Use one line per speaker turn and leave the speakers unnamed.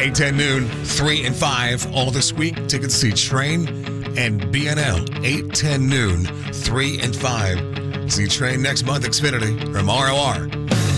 8:10 noon, 3 and 5 all this week. Tickets to see Train and BNL. 8:10 noon, 3 and 5. See Train next month, Xfinity from ROR.